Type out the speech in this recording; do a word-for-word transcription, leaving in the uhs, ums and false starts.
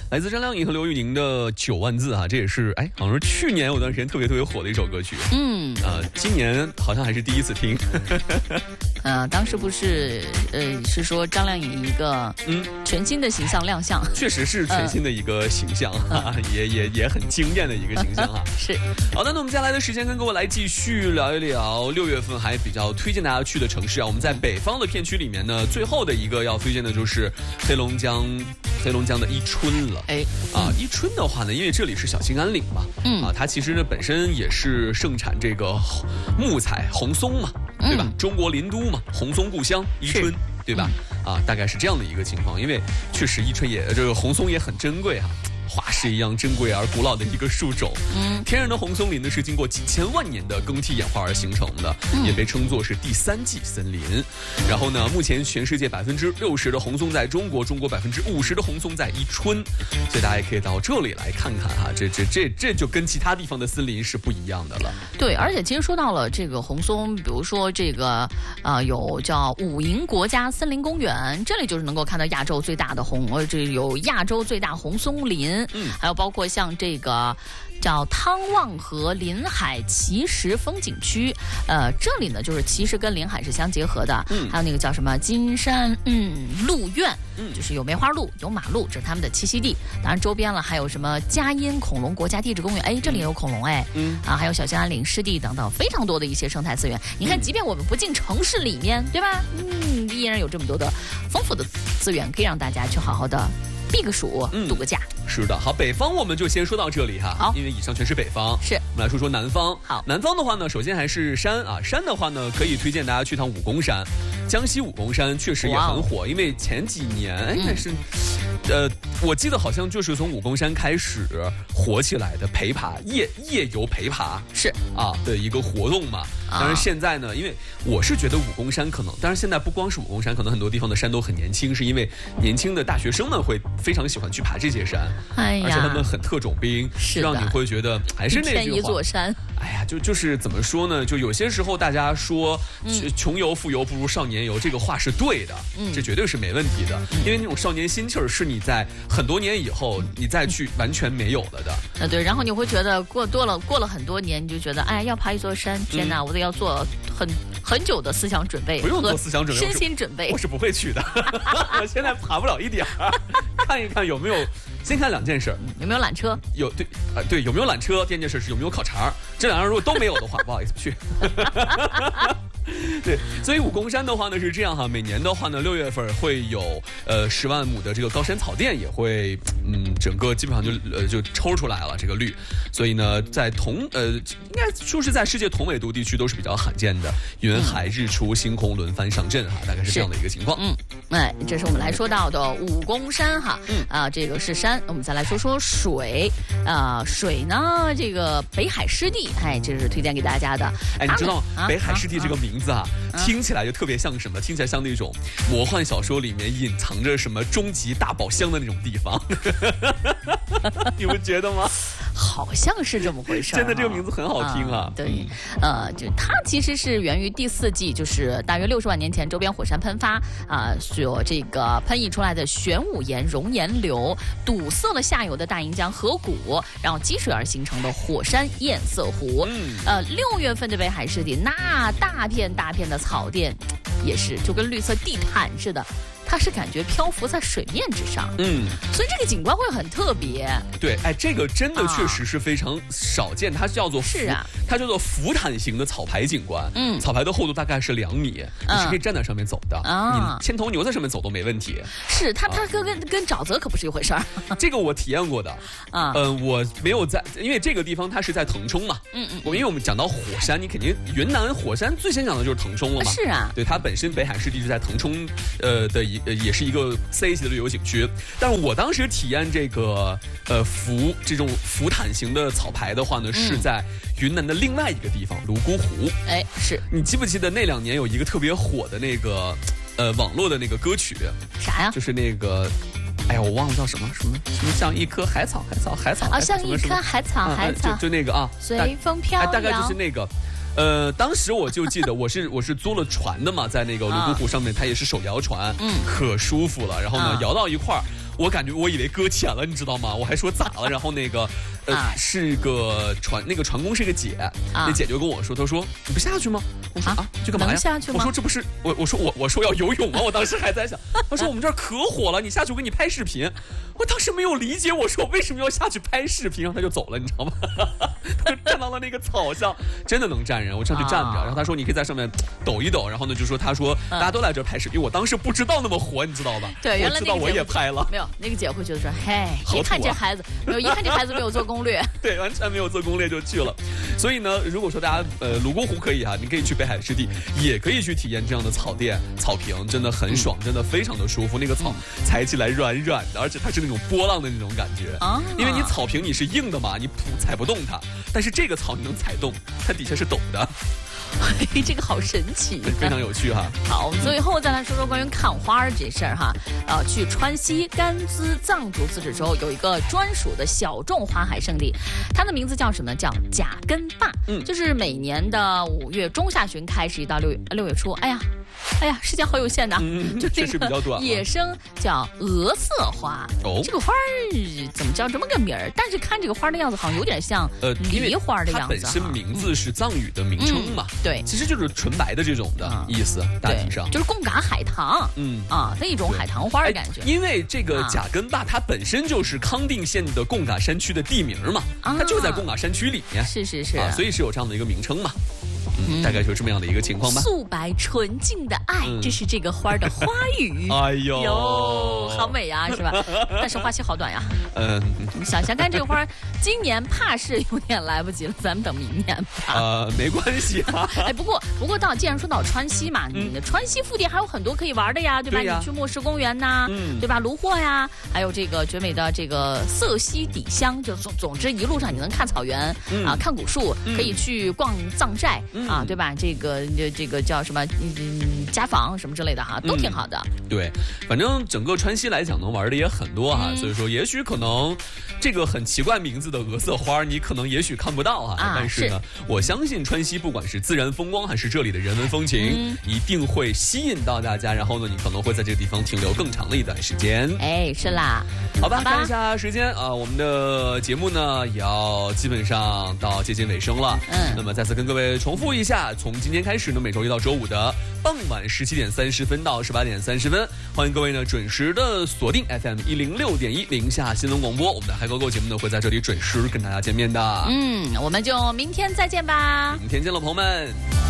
来自张靓颖和刘宇宁的九万字啊，这也是哎，好像是去年有段时间特别特别火的一首歌曲。嗯，呃，今年好像还是第一次听。 呃，当时不是呃是说张靓颖一个嗯全新的形象亮相， 确实是全新的一个形象哈、嗯，也也也很惊艳的一个形象哈。 是。 好的，那我们接下来的时间跟各位来继续聊一聊六月份还比较推荐大家去的城市啊。我们在北方的片区里面呢，最后的一个要推荐的就是黑龙江。黑龙江的伊春了，哎，啊，伊春的话呢，因为这里是小兴安岭嘛，嗯，啊，它其实呢本身也是盛产这个木材红松嘛，对吧？嗯、中国林都嘛，红松故乡伊春，对吧？嗯、啊，大概是这样的一个情况，因为确实伊春也这个红松也很珍贵哈、啊。化石一样珍贵而古老的一个树种，嗯，天然的红松林呢是经过几千万年的更替演化而形成的，嗯、也被称作是第三纪森林。然后呢，目前全世界百分之六十的红松在中国，中国百分之五十的红松在伊春，所以大家也可以到这里来看看哈，这这这这就跟其他地方的森林是不一样的了。 对，而且其实说到了这个红松，比如说这个呃有叫武营国家森林公园，这里就是能够看到亚洲最大的红，呃这有亚洲最大红松林。嗯，还有包括像这个叫汤旺河临海奇石风景区，呃，这里呢就是其实跟临海是相结合的。嗯，还有那个叫什么金山嗯鹿苑，嗯，就是有梅花鹿，有马鹿，这是他们的栖息地。当然周边了还有什么嘉荫恐龙国家地质公园，哎，这里也有恐龙哎，嗯啊，还有小兴安岭湿地等等，非常多的一些生态资源。你看，即便我们不进城市里面，对吧？嗯，依然有这么多的丰富的资源，可以让大家去好好的避个暑，度个假。嗯是的，好，北方我们就先说到这里哈，好，因为以上全是北方。 是， 我们来说说南方。 好， 南方的话呢，首先还是山啊，山的话呢，可以推荐大家去趟武功山，江西武功山确实也很火，因为前几年应该是，呃，我记得好像就是从武功山开始火起来的陪爬夜夜游陪爬是啊的一个活动嘛。当然现在呢，因为我是觉得武功山可能，当然现在不光是武功山，可能很多地方的山都很年轻，是因为年轻的大学生们会非常喜欢去爬这些山， 哎呀， 而且他们很特种兵，让你会觉得还是那句话， 一座山。 哎呀，就就是怎么说呢？就有些时候大家说，嗯、穷游富游不如少年游，这个话是对的，嗯，这绝对是没问题的，嗯、因为那种少年心气儿是你在很多年以后你再去完全没有了的。 啊，对，然后你会觉得过多了过了很多年，你就觉得哎，要爬一座山，天哪，嗯、我得要做很很久的思想准备， 不用做思想准备， 身心准备， 我是不会去的，我现在爬不了一点儿，看一看有没有。先看两件事， 有没有缆车？ 有，对，啊、呃、对，有没有缆车？第二件事是有没有烤肠。这两样如果都没有的话，不好意思，不去。对，所以武功山的话呢是这样哈，每年的话呢，六月份会有呃十万亩的这个高山草甸也会，嗯，整个基本上就呃就抽出来了这个绿，所以呢，在同呃应该说是在世界同纬度地区都是比较罕见的，云海日出，星空轮番上阵哈，大概是这样的一个情况。 嗯，哎，这是我们来说到的武功山哈，嗯啊，这个是山，我们再来说说水，啊、呃，水呢，这个北海湿地，哎，这是推荐给大家的。 哎，你知道、啊、北海湿地这个名字啊，啊听起来就特别像什么？听起来像那种魔幻小说里面隐藏着什么终极大宝箱的那种地方，你们觉得吗？ 好像是这么回事、啊， 真的这个名字很好听啊。 啊对，呃，就它其实是源于第四纪，就是大约六十万年前周边火山喷发啊，所这个喷溢出来的玄武岩熔岩流堵塞了下游的大银江河谷，然后积水而形成的火山堰塞湖。嗯，呃，六月份的北海湿地，那大片大片的草甸，也是就跟绿色地毯似的。它是感觉漂浮在水面之上，嗯，所以这个景观会很特别。 对，哎，这个真的确实是非常少见，它叫做是啊， 它叫做浮毯型的草牌景观。嗯，草牌的厚度大概是两米，你是可以站在上面走的，啊，你牵头牛在上面走都没问题。 是它，它跟跟跟沼泽可不是一回事儿。 这个我体验过的，啊，嗯，我没有在，因为这个地方它是在腾冲嘛，嗯嗯，我因为我们讲到火山，你肯定云南火山最先讲的就是腾冲了嘛， 是啊， 对，它本身北海湿地是在腾冲，呃的一。呃，也是一个 C 级的旅游景区，但是我当时体验这个呃浮这种浮毯型的草牌的话呢，嗯、是在云南的另外一个地方泸沽湖。 哎，是你记不记得那两年有一个特别火的那个呃网络的那个歌曲？ 啥呀？ 就是那个。哎呀，我忘了叫什么什么什么，像一棵海草，海草，海草啊，像一棵海草，海草， 就就那个啊， 随风飘摇， 大概就是那个。呃，当时我就记得我是我是租了船的嘛，在那个泸沽湖上面，它也是手摇船，嗯，可舒服了。然后呢，摇到一块儿， 我感觉我以为搁浅了，你知道吗？我还说咋了？然后那个呃、啊、是个船，那个船工是个姐，啊、那姐就跟我说，她说你不下去吗？我说啊，这干嘛呀？ 能下去吗？ 我说这不是我，我说我我说要游泳啊！我当时还在想，她说我们这儿可火了，你下去我给你拍视频。我当时没有理解，我说我为什么要下去拍视频，然后她就走了，你知道吗？她就站到了那个草上，真的能站人，我上去站着，啊、然后她说你可以在上面抖一抖，然后呢就说她说大家都来这儿拍视频，我当时不知道那么火，你知道吧？ 对，原来我知道我也拍了， 没有那个姐会觉得说，嘿，一看这孩子，没有一看这孩子没有做攻略， 对，完全没有做攻略就去了。所以呢，如果说大家呃泸沽湖可以啊，你可以去北海湿地，也可以去体验这样的草甸、草坪，真的很爽，嗯、真的非常的舒服。那个草踩起来软软的，而且它是那种波浪的那种感觉啊。因为你草坪你是硬的嘛，你踩不动它，但是这个草你能踩动，它底下是陡的。 这个好神奇， 非常有趣哈。 好，我们最后再来说说关于看花这事儿哈。呃，去川西甘孜藏族自治州有一个专属的小众花海胜地，它的名字叫什么呢？叫甲根坝。嗯，就是每年的五月中下旬开始，一到六月六月初。哎呀。哎呀，时间好有限呐、啊， 嗯、 就这个野生叫鹅色花。哦，这个花儿怎么叫这么个名儿？但是看这个花的样子，好像有点像呃梨花的样子。 它本身名字是藏语的名称嘛， 嗯、对， 其实就是纯白的这种的意思，嗯、大体上就是贡嘎海棠，嗯啊，那一种海棠花的感觉。 因为这个甲根坝它本身就是康定县的贡嘎山区的地名嘛，啊、它就在贡嘎山区里面， 是是是、 啊，所以是有这样的一个名称嘛。嗯，大概就是这么样的一个情况吧。 素白纯净的爱，嗯、这是这个花的花语。 哎呦哟，好美呀、啊，是吧？但是花期好短呀。嗯，想想看，这个花今年怕是有点来不及了，咱们等明年吧。 呃，没关系啊。 哎，不过不过到既然说到川西嘛，嗯、你的川西腹地还有很多可以玩的呀，对吧？ 对你去莫石公园呐、嗯，对吧？卢霍呀，还有这个绝美的这个色溪底乡，就总总之一路上你能看草原、嗯、啊，看古树，嗯、可以去逛藏寨。嗯啊，对吧？这个这这个叫什么？嗯，家访什么之类的哈，都挺好的。 嗯、对，反正整个川西来讲，能玩的也很多哈。嗯、所以说，也许可能这个很奇怪名字的鹅色花，你可能也许看不到哈。啊、但是呢，是我相信川西不管是自然风光还是这里的人文风情，嗯、一定会吸引到大家。然后呢，你可能会在这个地方停留更长的一段时间。 哎，是啦。 好吧，看一下时间啊，我们的节目呢也要基本上到接近尾声了。嗯，那么再次跟各位重复一下，从今天开始呢，每周一到周五的傍晚十七点三十分到十八点三十分，欢迎各位呢准时的锁定 F M 一零六点一宁夏新闻广播，我们的嗨购购节目呢会在这里准时跟大家见面的。 嗯，我们就明天再见吧。 明天见了，朋友们。